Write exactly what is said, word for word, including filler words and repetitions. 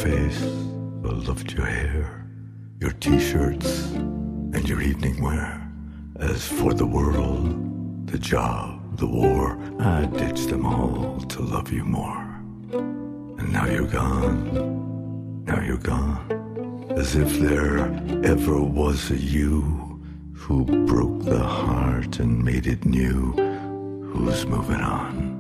face, I loved your hair, your t-shirts, and your evening wear. As for the world, the job, the war, I ditched them all to love you more. And now you're gone, now you're gone, as if there ever was a you who broke the heart and made it new, who's moving on.